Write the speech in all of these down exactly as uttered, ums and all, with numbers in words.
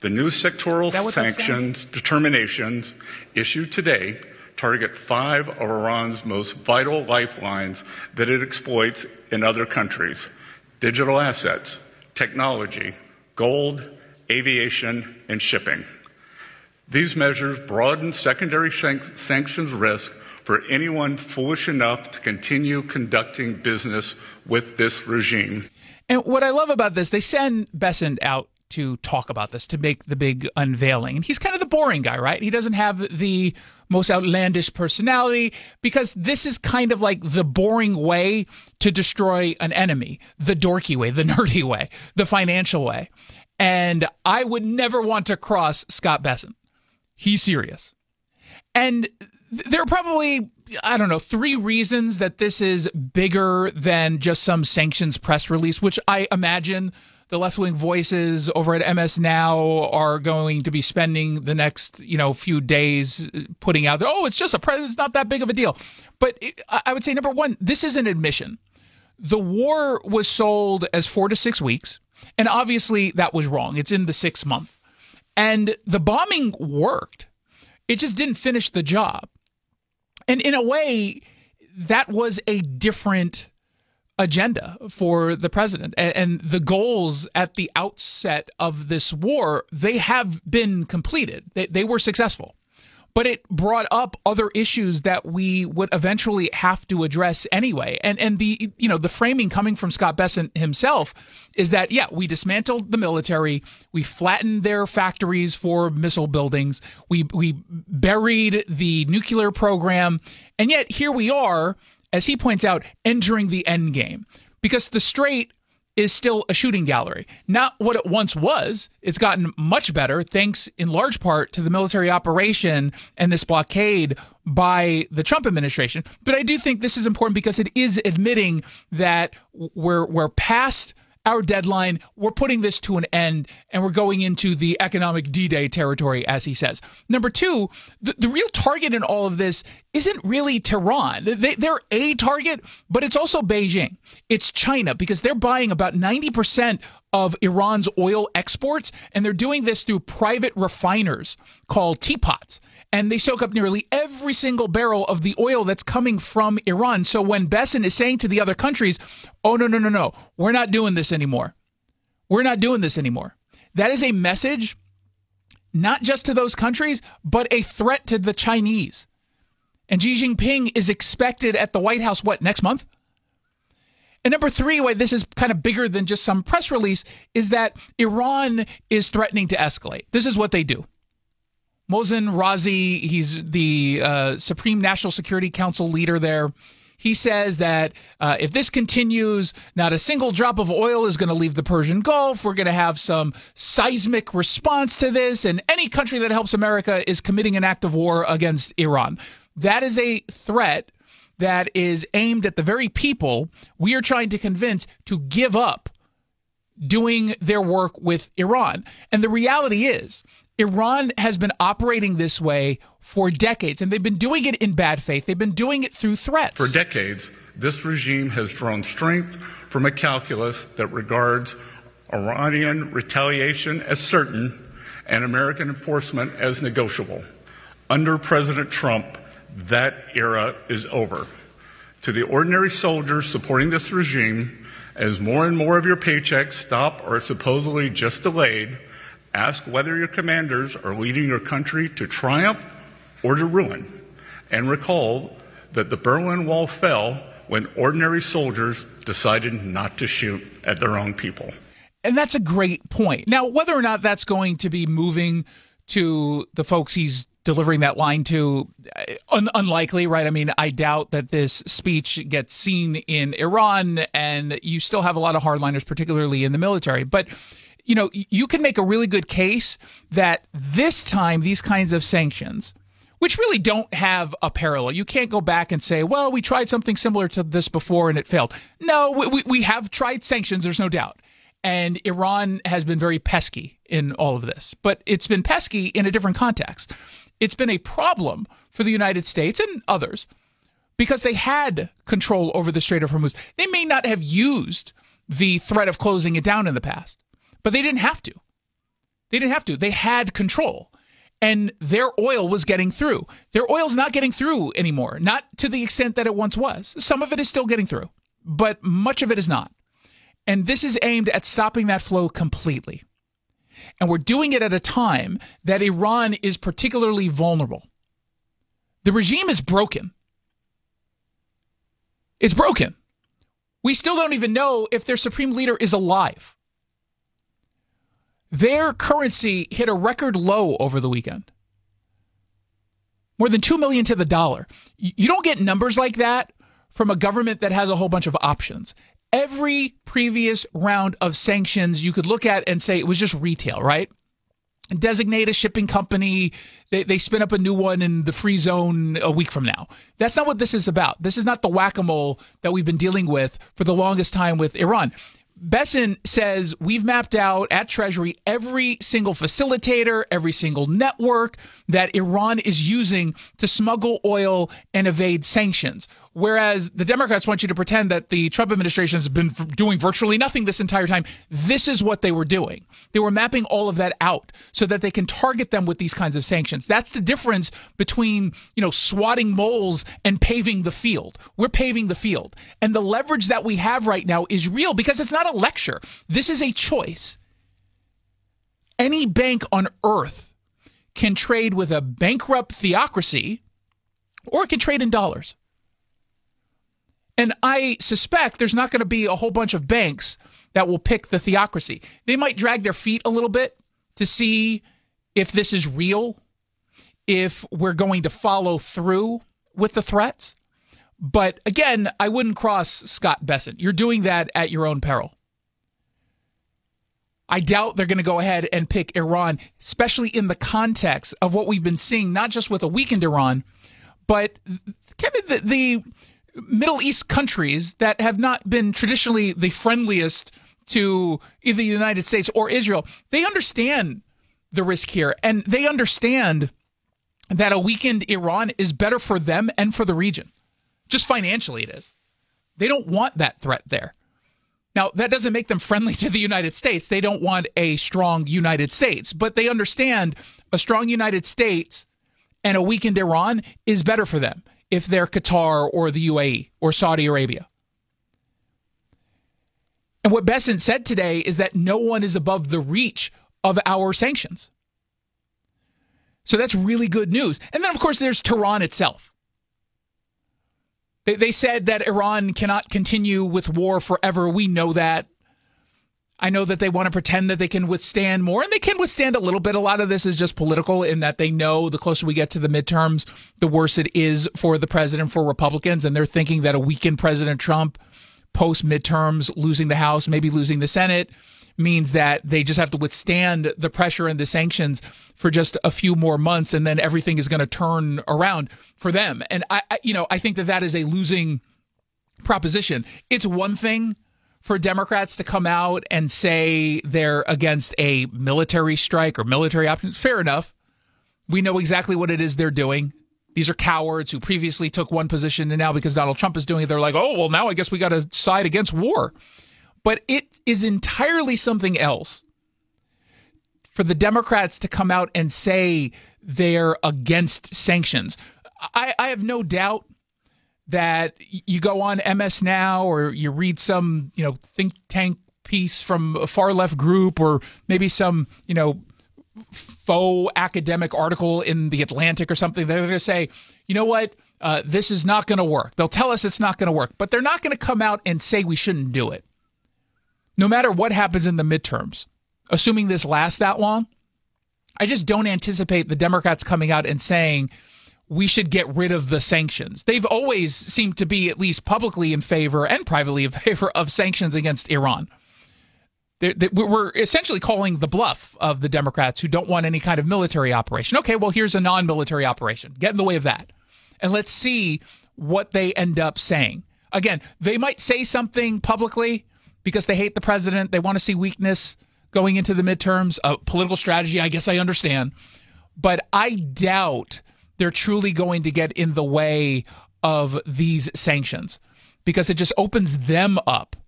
The new sectoral sanctions determinations issued today target five of Iran's most vital lifelines that it exploits in other countries: digital assets, technology, gold, aviation, and shipping. These measures broaden secondary shank- sanctions risk for anyone foolish enough to continue conducting business with this regime. And what I love about this, they send Bessent out to talk about this, to make the big unveiling. And he's kind of the boring guy, right? He doesn't have the most outlandish personality, because this is kind of like the boring way to destroy an enemy, the dorky way, the nerdy way, the financial way. And I would never want to cross Scott Bessent. He's serious. And there are probably, I don't know, three reasons that this is bigger than just some sanctions press release, which I imagine the left-wing voices over at M S Now are going to be spending the next, you know, few days putting out there. Oh, it's just a press. It's not that big of a deal. But it, I would say, number one, this is an admission. The war was sold as four to six weeks, and obviously that was wrong. It's in the sixth month. And the bombing worked. It just didn't finish the job. And in a way, that was a different agenda for the president. And the goals at the outset of this war, they have been completed. They, they were successful. But it brought up other issues that we would eventually have to address anyway. And and the you know the framing coming from Scott Bessent himself is that, yeah, we dismantled the military, we flattened their factories for missile buildings, we we buried the nuclear program, and yet here we are, as he points out, entering the end game, because the Strait is still a shooting gallery. Not what it once was. It's gotten much better, thanks in large part to the military operation and this blockade by the Trump administration. But I do think this is important because it is admitting that we're we're past our deadline. We're putting this to an end, and we're going into the economic D-Day territory, as he says. Number two, the, the real target in all of this isn't really Tehran. They, they're a target, but it's also Beijing. It's China, because they're buying about ninety percent of Iran's oil exports, and they're doing this through private refiners called teapots. And they soak up nearly every single barrel of the oil that's coming from Iran. So when Bessent is saying to the other countries, oh, no, no, no, no, we're not doing this anymore. We're not doing this anymore. That is a message not just to those countries, but a threat to the Chinese. And Xi Jinping is expected at the White House, what, next month? And number three, why this is kind of bigger than just some press release, is that Iran is threatening to escalate. This is what they do. Mohsen Razi, he's the uh, Supreme National Security Council leader there. He says that uh, if this continues, not a single drop of oil is going to leave the Persian Gulf. We're going to have some seismic response to this, and any country that helps America is committing an act of war against Iran. That is a threat that is aimed at the very people we are trying to convince to give up doing their work with Iran. And the reality is, Iran has been operating this way for decades, and they've been doing it in bad faith. They've been doing it through threats. For decades, this regime has drawn strength from a calculus that regards Iranian retaliation as certain and American enforcement as negotiable. Under President Trump, that era is over. To the ordinary soldiers supporting this regime, as more and more of your paychecks stop or are supposedly just delayed, ask whether your commanders are leading your country to triumph or to ruin. And recall that the Berlin Wall fell when ordinary soldiers decided not to shoot at their own people. And that's a great point. Now, whether or not that's going to be moving to the folks he's delivering that line to, un- unlikely, right? I mean, I doubt that this speech gets seen in Iran, and you still have a lot of hardliners, particularly in the military. But you know, you can make a really good case that this time these kinds of sanctions, which really don't have a parallel, you can't go back and say, well, we tried something similar to this before and it failed. No, we, we have tried sanctions, there's no doubt. And Iran has been very pesky in all of this, but it's been pesky in a different context. It's been a problem for the United States and others because they had control over the Strait of Hormuz. They may not have used the threat of closing it down in the past, but they didn't have to. They They didn't have to. They had control. And their oil was getting through. Their oil's not getting through anymore, not to the extent that it once was. Some of it is still getting through, but much of it is not. And this is aimed at stopping that flow completely. And we're doing it at a time that Iran is particularly vulnerable. The regime is broken. It's broken. We still don't even know if their supreme leader is alive. Their currency hit a record low over the weekend. More than two million to the dollar. You don't get numbers like that from a government that has a whole bunch of options. Every previous round of sanctions you could look at and say it was just retail, right? Designate a shipping company, they, they spin up a new one in the free zone a week from now. That's not what this is about. This is not the whack-a-mole that we've been dealing with for the longest time with Iran. Bessent says we've mapped out at Treasury every single facilitator, every single network that Iran is using to smuggle oil and evade sanctions. Whereas the Democrats want you to pretend that the Trump administration has been doing virtually nothing this entire time. This is what they were doing. They were mapping all of that out so that they can target them with these kinds of sanctions. That's the difference between, you know, swatting moles and paving the field. We're paving the field. And the leverage that we have right now is real because it's not a lecture. This is a choice. Any bank on earth can trade with a bankrupt theocracy or it can trade in dollars. And I suspect there's not going to be a whole bunch of banks that will pick the theocracy. They might drag their feet a little bit to see if this is real, if we're going to follow through with the threats. But again, I wouldn't cross Scott Bessent. You're doing that at your own peril. I doubt they're going to go ahead and pick Iran, especially in the context of what we've been seeing, not just with a weakened Iran, but kind of the, the Middle East countries that have not been traditionally the friendliest to either the United States or Israel. They understand the risk here, and they understand that a weakened Iran is better for them and for the region. Just financially it is. They don't want that threat there. Now, that doesn't make them friendly to the United States. They don't want a strong United States, but they understand a strong United States and a weakened Iran is better for them if they're Qatar or the U A E or Saudi Arabia. And what Bessent said today is that no one is above the reach of our sanctions. So that's really good news. And then, of course, there's Tehran itself. They, they said that Iran cannot continue with war forever. We know that. I know that they want to pretend that they can withstand more, and they can withstand a little bit. A lot of this is just political in that they know the closer we get to the midterms, the worse it is for the president, for Republicans, and they're thinking that a weakened President Trump post-midterms, losing the House, maybe losing the Senate, means that they just have to withstand the pressure and the sanctions for just a few more months, and then everything is going to turn around for them. And I, I, you know, I think that that is a losing proposition. It's one thing for Democrats to come out and say they're against a military strike or military options. Fair enough. We know exactly what it is they're doing. These are cowards who previously took one position, and now because Donald Trump is doing it, they're like, oh, well, now I guess we got to side against war. But it is entirely something else for the Democrats to come out and say they're against sanctions. I, I have no doubt that you go on M S Now or you read some, you know, think tank piece from a far left group or maybe some, you know, faux academic article in The Atlantic or something. They're going to say, you know what, uh, this is not going to work. They'll tell us it's not going to work, but they're not going to come out and say we shouldn't do it. No matter what happens in the midterms, assuming this lasts that long, I just don't anticipate the Democrats coming out and saying we should get rid of the sanctions. They've always seemed to be at least publicly in favor and privately in favor of sanctions against Iran. They're, they, we're essentially calling the bluff of the Democrats who don't want any kind of military operation. Okay, well, here's a non-military operation. Get in the way of that. And let's see what they end up saying. Again, they might say something publicly because they hate the president. They want to see weakness going into the midterms. A political strategy, I guess I understand. But I doubt they're truly going to get in the way of these sanctions because it just opens them up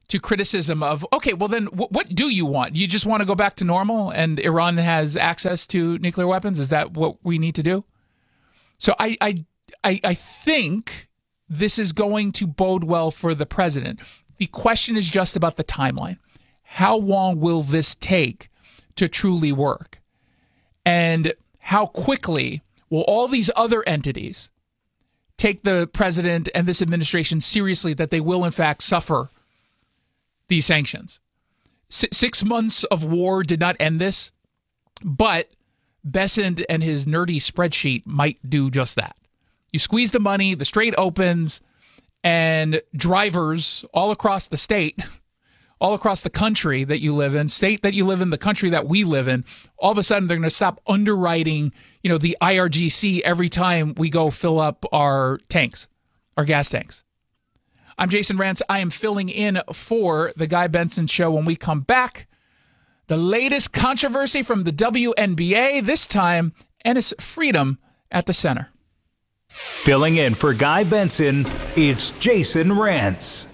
to criticism of, okay, well then w- what do you want? You just want to go back to normal and Iran has access to nuclear weapons? Is that what we need to do? So I, I, I, I think this is going to bode well for the president. The question is just about the timeline. How long will this take to truly work? And how quickly will all these other entities take the president and this administration seriously that they will, in fact, suffer these sanctions? S- six months of war did not end this, but Bessent and his nerdy spreadsheet might do just that. You squeeze the money, the strait opens, and drivers all across the state, all across the country that you live in, state that you live in, the country that we live in, all of a sudden they're going to stop underwriting, you know, the I R G C every time we go fill up our tanks, our gas tanks. I'm Jason Rantz. I am filling in for the Guy Benson Show. When we come back, the latest controversy from the W N B A, this time Ennis Freedom at the center. Filling in for Guy Benson, it's Jason Rantz.